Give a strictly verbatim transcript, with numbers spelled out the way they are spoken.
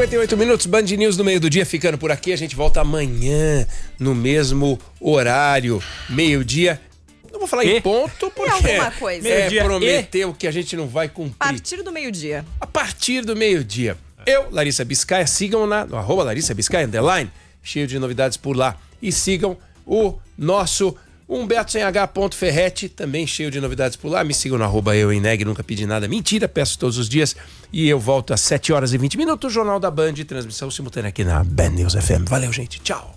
cinquenta e oito minutos, Band News no meio do dia ficando por aqui. A gente volta amanhã no mesmo horário, meio-dia. Não vou falar e? em ponto, porque alguma coisa. é prometeu que a gente não vai cumprir. A partir do meio-dia. A partir do meio-dia. Eu, Larissa Biscaia, sigam na, no arroba Larissa Biscaia, underline, cheio de novidades por lá. E sigam o nosso Humberto sem H ponto Ferretti, também cheio de novidades por lá. Me sigam no arroba eu em neg, nunca pedi nada. Mentira, peço todos os dias. E eu volto às sete horas e vinte minutos, Jornal da Band, transmissão simultânea aqui na Band News F M. Valeu, gente. Tchau.